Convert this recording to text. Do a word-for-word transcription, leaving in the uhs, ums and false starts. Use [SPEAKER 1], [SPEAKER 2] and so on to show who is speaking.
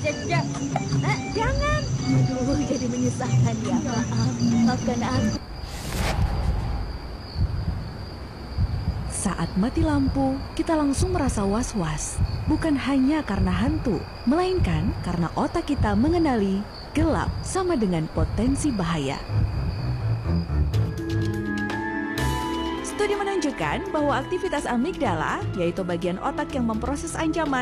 [SPEAKER 1] jejak. Eh, jangan. Aduh, jadi menyusahkan ya. Maaf, maafkan aku.
[SPEAKER 2] Saat mati lampu, kita langsung merasa was-was. Bukan hanya karena hantu, melainkan karena otak kita mengenali gelap sama dengan potensi bahaya. Studi menunjukkan bahwa aktivitas amigdala, yaitu bagian otak yang memproses ancaman,